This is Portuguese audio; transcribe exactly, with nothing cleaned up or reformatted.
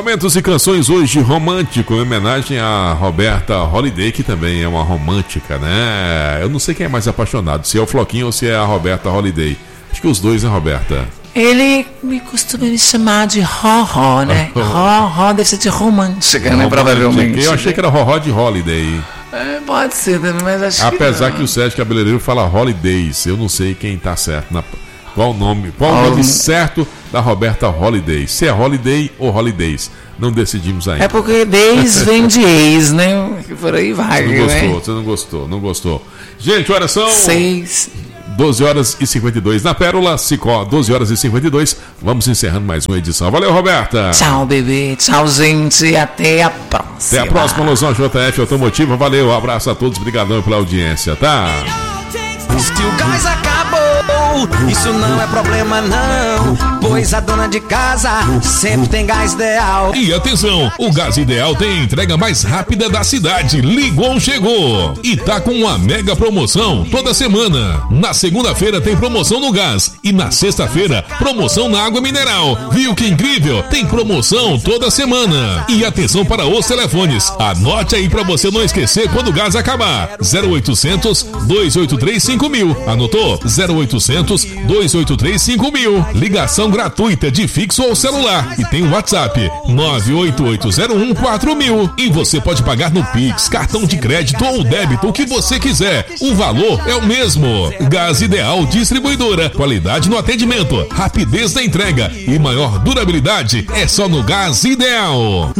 Momentos e canções hoje romântico, em homenagem a Roberta Holiday, que também é uma romântica, né? Eu não sei quem é mais apaixonado, se é o Floquinho ou se é a Roberta Holiday. Acho que os dois, né, Roberta? Ele me costuma me chamar de Ró-Ró, né? Ró-Ró deve ser de romântica, né? Provavelmente. Eu achei que era Ró-Ró de Holiday. É, pode ser também, mas acho Apesar que que o Sérgio Cabeleireiro fala Holidays, eu não sei quem tá certo. Na... Qual o nome? Qual o nome certo da Roberta Holiday? Se é Holiday ou Holidays? Não decidimos ainda. É porque Days vem de ex, né? Por aí vai. Você não gostou, né? você não gostou, não gostou. Gente, olha, são Seis. doze horas e cinquenta e dois na Pérola, Cicó, doze horas e cinquenta e dois. Vamos encerrando mais uma edição. Valeu, Roberta. Tchau, bebê. Tchau, gente. Até a próxima. Até a próxima, Losão J F Automotiva. Valeu, um abraço a todos. Obrigadão pela audiência, tá? Se o gás acabou, isso não é problema não, pois a dona de casa sempre tem Gás Ideal. E atenção, o Gás Ideal tem a entrega mais rápida da cidade. Ligou, chegou. E tá com uma mega promoção toda semana. Na segunda-feira tem promoção no gás e na sexta-feira promoção na água mineral. Viu que incrível? Tem promoção toda semana. E atenção para os telefones. Anote aí para você não esquecer quando o gás acabar. zero oitocentos, dois oito três, cinco mil. Anotou? zero oitocentos, dois oito três, cinco mil. Ligação gratuita de fixo ou celular. E tem o WhatsApp nove oito oito zero um quatro mil. E você pode pagar no Pix, cartão de crédito ou débito, o que você quiser. O valor é o mesmo. Gás Ideal Distribuidora. Qualidade no atendimento, rapidez da entrega e maior durabilidade é só no Gás Ideal.